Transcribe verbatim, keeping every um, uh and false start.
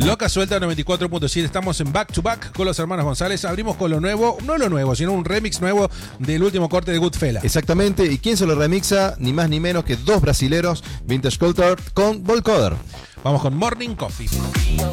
Loca Suelta noventa y cuatro punto siete. Estamos en Back to Back con los hermanos González. Abrimos con lo nuevo, no lo nuevo, sino un remix nuevo del último corte de Goodfella. Exactamente. ¿Y quién se lo remixa? Ni más ni menos que dos brasileros, Vintage Culture con Volcoder. Vamos con Morning Coffee.